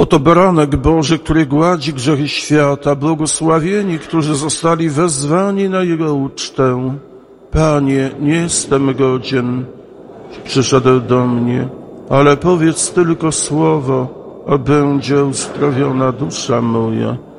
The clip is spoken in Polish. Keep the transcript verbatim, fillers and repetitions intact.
Oto baranek Boży, który gładzi grzechy świata, błogosławieni, którzy zostali wezwani na Jego ucztę. Panie, nie jestem godzien, przyszedł do mnie, ale powiedz tylko słowo, a będzie uzdrowiona dusza moja.